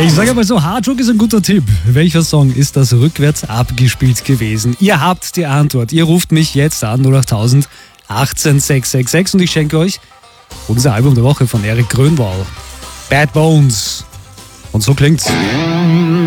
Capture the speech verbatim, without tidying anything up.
Ich sage mal so, Hard Rock ist ein guter Tipp. Welcher Song ist das rückwärts abgespielt gewesen? Ihr habt die Antwort. Ihr ruft mich jetzt an, null acht null null achtzehn sechs sechs sechs und ich schenke euch unser Album der Woche von Erik Grönwall. Bad Bones. Und so klingt's.